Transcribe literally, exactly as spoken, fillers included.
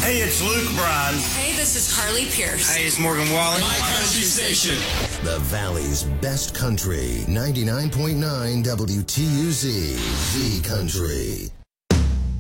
Hey, it's Luke Bryan. Hey, this is Carly Pierce. Hey, it's Morgan Wallen. My country station. The Valley's best country. ninety-nine point nine W T U Z. Z Country.